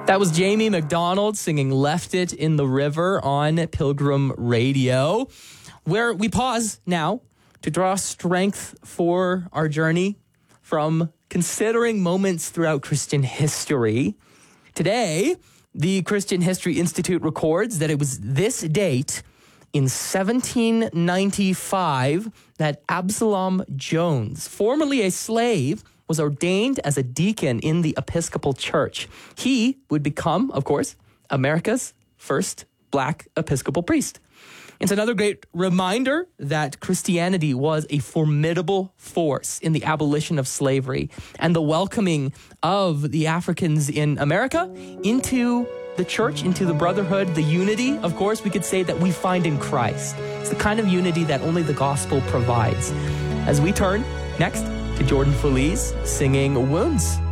That was Jamie McDonald singing Left It in the River on Pilgrim Radio, where we pause now to draw strength for our journey from considering moments throughout Christian history. Today, the Christian History Institute records that it was this date in 1795 that Absalom Jones, formerly a slave, was ordained as a deacon in the Episcopal Church. He would become, of course, America's first Black Episcopal priest. It's another great reminder that Christianity was a formidable force in the abolition of slavery and the welcoming of the Africans in America into the church, into the brotherhood, the unity, of course, we could say that we find in Christ. It's the kind of unity that only the gospel provides. As we turn next to Jordan Feliz singing Wounds.